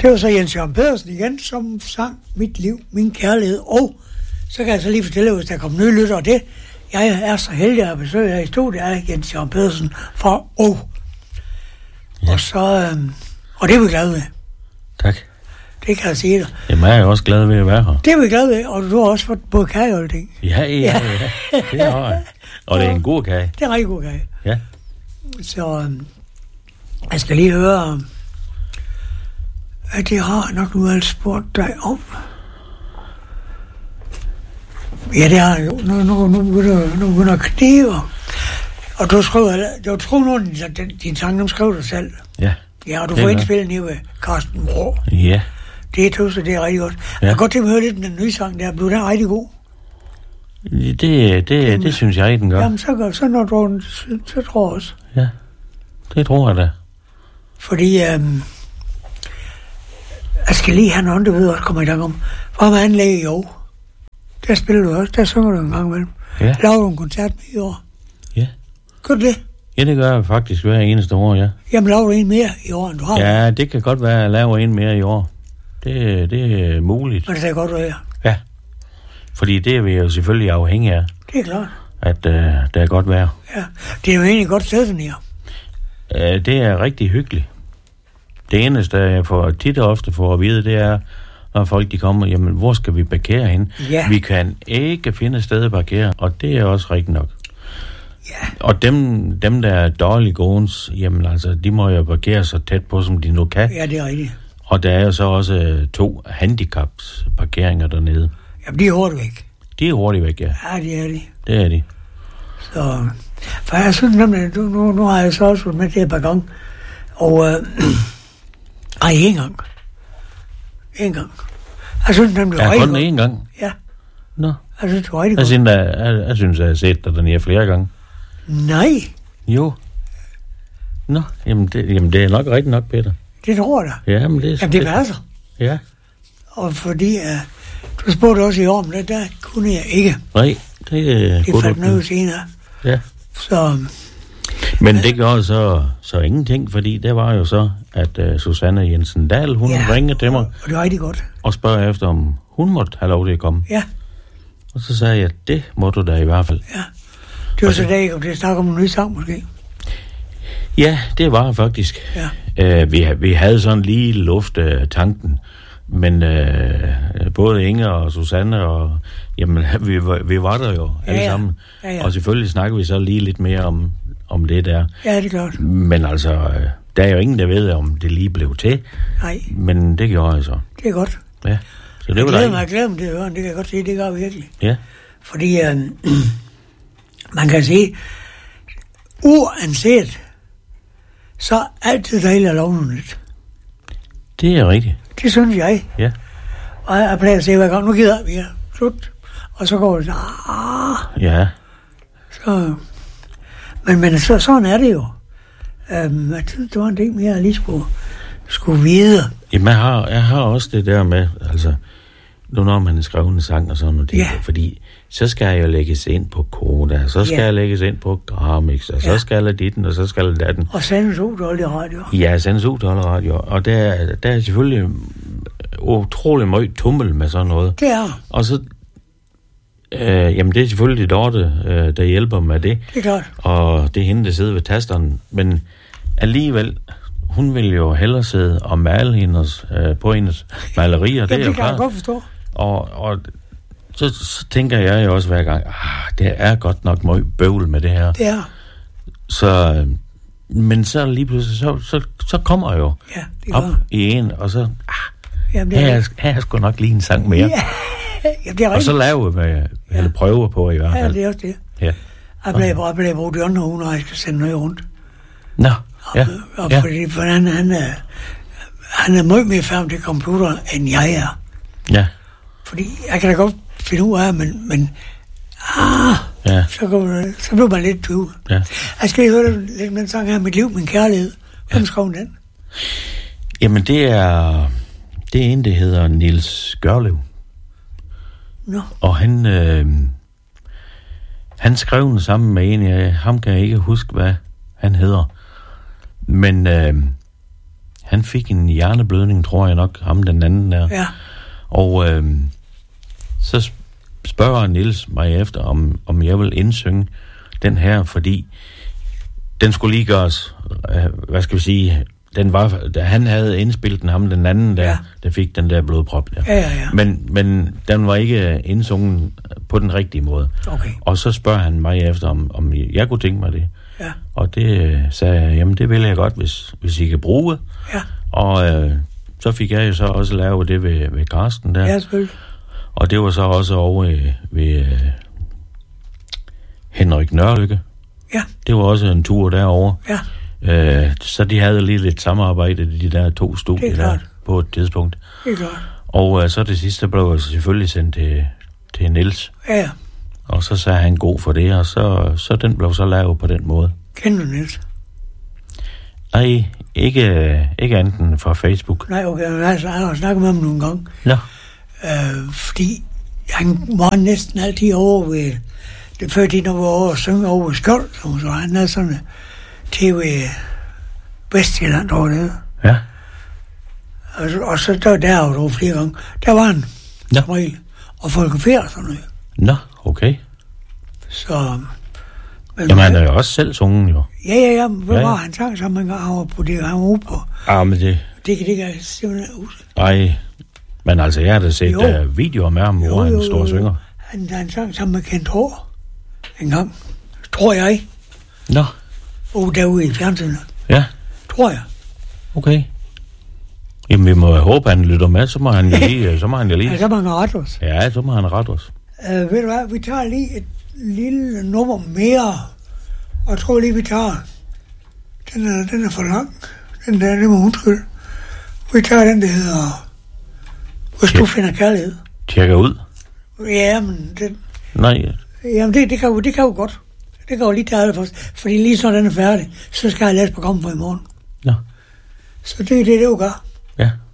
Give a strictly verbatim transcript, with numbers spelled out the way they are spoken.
Det var så Jens Jørgen Pedersen igen, som sang Mit liv, min kærlighed. Og så kan jeg så lige fortælle, hvis der kommer nye lyttere det. Jeg er så heldig at besøge her i studiet af Jens Jørgen Pedersen fra O. Ja. Og så, øhm, og det er vi glade ved. Tak. Det kan jeg sige dig. Jamen, jeg er også glad ved at være her. Det er vi glade ved, og du har også fået både kage og ting. Ja, ja, ja. Det har jeg. Og det er en god kage. Det er en rigtig god kage. Ja. Så øhm, jeg skal lige høre, at det har nok nu alt spurgt dig om. Ja, det har jo. Nu, nu, nu begynder nu begynder at knive. Og du skrev, det var tro nogen, din, din sang, dem skrev du selv. Ja. Ja, og du får indspillet ned ved Carsten Rå. Ja. Det er tøs, det er rigtig godt. Ja. Jeg kan godt til at høre lidt den nye sang, der blev den rigtig god. Det, det, det, det synes jeg, den gør. Jamen, så gør så når du, så, så tror jeg også. Ja, det tror jeg da. Fordi, øhm, jeg skal lige have nogen, du ved også, kommer i gang om. Hvor man anlægger i år. Der spiller du også, der synger du en gang imellem. Ja. Laver du en koncert med i år? Ja. Gør du det? Ja, det gør jeg faktisk hver eneste år, ja. Jamen, laver du en mere i år, end du har? Ja, det kan godt være, at jeg laver en mere i år. Det, det er muligt. Men det er godt være. Ja. Fordi det er vi jo selvfølgelig afhængige af. Det er klart. At uh, det er godt vejr. Ja, det er jo egentlig godt sted, den her. Uh, det er rigtig hyggeligt. Det eneste, jeg får tit og ofte får at vide, det er, når folk de kommer, jamen, hvor skal vi parkere hen? Ja. Vi kan ikke finde et sted at parkere, og det er også rigtigt nok. Ja. Og dem, dem der er dårligt gåens, jamen altså, de må jo parkere så tæt på, som de nu kan. Ja, det er rigtigt. Og der er jo så også to handicapsparkeringer dernede. Jamen, de er hurtigt væk. De er hurtigt væk, ja. Ja, det er de. Det er de. Så, for jeg synes nemlig, nu, nu har jeg så også været med til et par gange, og, øh, ej, en gang. En gang. Jeg synes nemlig, det var ja, rigtig kun godt. en gang? Ja. Nå. Jeg synes, det var rigtig jeg godt. Synes, jeg, jeg, jeg synes, jeg har set dig dernede flere gange. Nej. Jo. Nå, jamen det, jamen det er nok rigtigt nok, Peter. Det tror jeg da. Ja, men det er... Jamen, det passer. Ja. Og fordi, uh, du spurgte også i år, men det der kunne jeg ikke. Nej, det er... Det fandt noget senere. Ja. Så... Men det gjorde så, så ingenting, fordi det var jo så, at uh, Susanne Jensen Dahl, hun ja, ringede til mig. Og det var rigtig godt. Og spørger efter, om hun måtte have lov til at komme. Ja. Og så sagde jeg, det må du da i hvert fald. Ja. Det var så da, jeg kom til at snakke om en ny sang, måske. Ja, det var faktisk. Ja. Uh, vi, vi havde sådan lige luft uh, tanken. Men uh, både Inge og Susanne, og, jamen, vi, vi var der jo alle ja, ja. sammen. Ja, ja. Og selvfølgelig snakker vi så lige lidt mere om, om det der. Ja, det er klart. Men altså, uh, der er jo ingen, der ved, om det lige blev til. Nej. Men det gjorde jeg så. Det er godt. Ja. Så det jeg var glæder der mig, jeg glæder mig til at høre, det kan jeg godt sige, det gør jeg virkelig. Ja. Fordi øh, man kan sige, uanset, så er altid dejligt at lave noget nyt. Det er rigtigt. Det synes jeg. Ja. Og jeg plejer at sige hver gang, nu gider vi her. Slut. Og så går det, ah. Ja. Så, men, men så, sådan er det jo. Øhm, jeg synes, det var en ting mere, jeg lige skulle, skulle vide. Jamen, jeg har, jeg har også det der med, altså, nu når man skriver en sang og sådan noget, ja. fordi så skal jeg jo lægges ind på Koda, så skal ja. jeg lægges ind på Gramix, og ja. så skal jeg ditten, og så skal jeg datten. Og sendes ud til alle radio. Ja, sendes ud til alle radio. Og der, der er selvfølgelig utrolig meget tummel med sådan noget. Det er. Og så, øh, jamen det er selvfølgelig Dorte, øh, der hjælper med det. Det er klart. Og det er hende, der sidder ved tasteren. Men alligevel, hun vil jo hellere sidde og male hendes, øh, på hendes malerier. Ja, det er det jo kan klart. jeg godt forstå. Og, og så, så tænker jeg jo også hver gang, ah, det er godt nok meget bøvl med det her. Det er. Så, men så lige pludselig, så, så, så kommer jeg jo ja, det op i en, og så, ah, jamen, det er her, her er sgu nok lige en sang mere. Ja, jamen, det er og så laver vi med, ja. eller prøver på i hvert fald. Ja, det er også det. Ja. Jeg bliver, jeg bliver brugt i andre uger, når jeg skal sende noget rundt. Nå, ja. Og, og ja. fordi for han, han, er, han er meget mere færdig til computeren, end jeg er. Ja. Fordi jeg kan da godt finde ud af, men, men ah, ja. så, går, så bliver man lidt tvivl. Ja. Jeg skal lige høre lidt med den sang her, Mit liv, min kærlighed. Hvem ja. skrev den? Jamen, det er, det er en, der hedder Niels Gørlev. Nå. Og han, øh, han skrev den sammen med en, jeg, ham kan jeg ikke huske, hvad han hedder. Men øh, han fik en hjerneblødning, tror jeg nok, ham den anden der. Ja. Og øh, så spørger Niels mig efter, om, om jeg vil indsynge den her, fordi den skulle lige gøres, øh, hvad skal vi sige, den var, da han havde indspillet den, ham den anden der, ja. der fik den der blodprop der. Ja, ja, ja. Men, men den var ikke indsungen på den rigtige måde. Okay. Og så spørger han mig efter, om, om jeg kunne tænke mig det. Ja. Og det sagde jeg, jamen det vil jeg godt, hvis, hvis I kan bruge det. Ja. Og øh, så fik jeg jo så også lavet det ved, ved Karsten der. Ja, selvfølgelig. Og det var så også over ved, ved øh, Henrik Nørlykke. Ja. Det var også en tur derovre. Ja. Øh, så de havde lige lidt samarbejde, de der to studier der på et tidspunkt. Det er klart. Og øh, så det sidste blev jeg selvfølgelig sendt til, til Niels. Ja, ja. Og så sagde han god for det, og så, så den blev så lavet på den måde. Kender du Niels? Nej, ikke, ikke andet fra Facebook. Nej, okay. Altså, jeg har snakket med ham nogle gange. Ja. Øh, fordi han var næsten altid over ved... Det før de nu var over og synge over ved Skjold, som så han havde sådan T V Vestjylland over det. Ja. Og, og så der, der var der flere gange. Der var han ja. som regel og fotograferede sådan noget. Nå, okay. Så... Men, jamen, han er jo også selv sungen, jo. Ja, ja, ja. Hvad ja, ja. var han sang sammen med, han var på det, han var ude på? Ah, men det... Det kan det ikke simpelthen huske. Nej, men altså, jeg har da set uh, videoer med ham, hvor han står og synger. Han, han sang sammen med Kent Hår en gang, tror jeg. Nå. Og derude i fjernsynet. Ja. Tror jeg. Okay. Jamen, vi må håbe, han lytter med, så må han jo lige... så må han jo lige... Ja, så må han rette os. Ja, så må han rette os. Uh, ved du hvad, vi tager lige et lille nummer mere, og jeg tror lige, vi tager... Den er, den er for lang. Den der, det må undskylde. Vi tager den, der hedder... Hvis Tjek. Du finder kærlighed. Tjekker ud? Ja, men... Det, nej. Jamen, det, det, kan jo, det kan jo godt. Det kan jo lige tage det først. Fordi lige så den er færdig, så skal jeg læse programmet for i morgen. Ja. Så det er det, det jo gør. Ja.